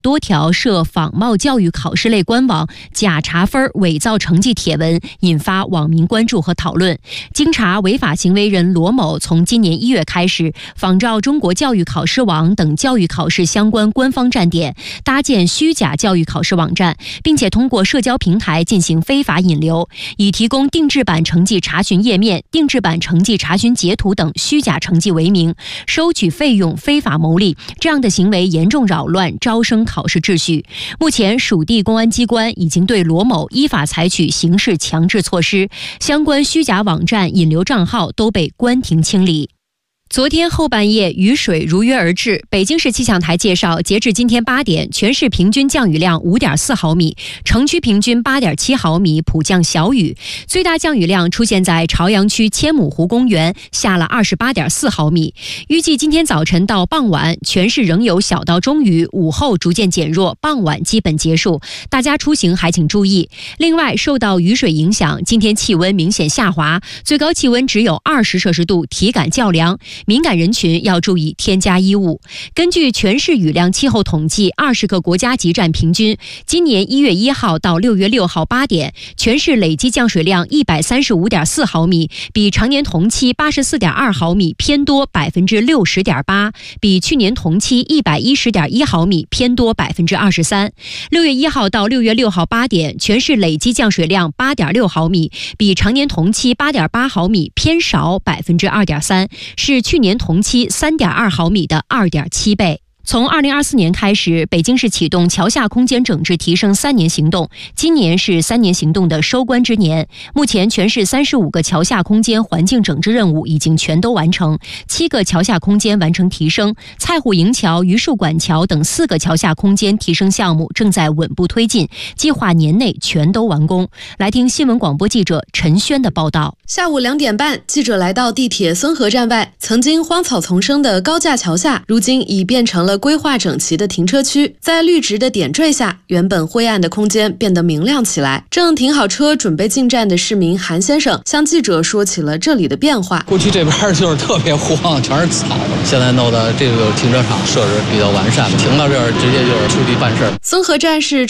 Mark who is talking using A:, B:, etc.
A: 多条涉仿冒教育考试类官网假查分、伪造成绩帖文，引发网民关注和讨论。经查，违法行为人罗某从今年1月开始，仿照中国教育考试网等教育考试相关官方站点，搭建虚假教育考试网站，并且通过社交平台进行非法引流，以提供定制版成绩查询页面、定制版成绩查询截图等虚假成绩为名，收取费用非法牟利。这样的行为严重扰乱招生考试秩序。目前属地公安机关已经对罗某依法采取刑事强制措施，相关虚假网站引流账号都被关停清理。昨天后半夜，雨水如约而至。北京市气象台介绍，截至今天8点，全市平均降雨量5.4毫米，城区平均8.7毫米，普降小雨。最大降雨量出现在朝阳区千亩湖公园，下了28.4毫米。预计今天早晨到傍晚，全市仍有小到中雨，午后逐渐减弱，傍晚基本结束。大家出行还请注意。另外，受到雨水影响，今天气温明显下滑，最高气温只有20摄氏度，体感较凉。敏感人群要注意添加衣物。根据全市雨量气候统计，20个国家级站平均，今年1月1号到6月6号8点，全市累计降水量135.4毫米，比常年同期84.2毫米偏多60.8%，比去年同期110.1毫米偏多23%。6月1号到6月6号8点，全市累计降水量8.6毫米，比常年同期8.8毫米偏少2.3%，是去年同期3.2毫米的2.7倍。从2024年开始，北京市启动桥下空间整治提升3年行动，今年是3年行动的收官之年。目前全市35个桥下空间环境整治任务已经全都完成，7个桥下空间完成提升，蔡虎营桥、榆树管桥等4个桥下空间提升项目正在稳步推进，计划年内全都完工。来听新闻广播记者陈轩的报道。
B: 下午2点半，记者来到地铁孙河站外，曾经荒草丛生的高架桥下，如今已变成了规划整齐的停车区。在绿植的点缀下，原本灰暗的空间变得明亮起来。正停好车准备进站的市民韩先生向记者说起了这里的变化。
C: 过去这边就是特别荒，全是草，现在弄的这个停车场设置比较完善，停到这儿直接就是就地办事。
B: 孙河站是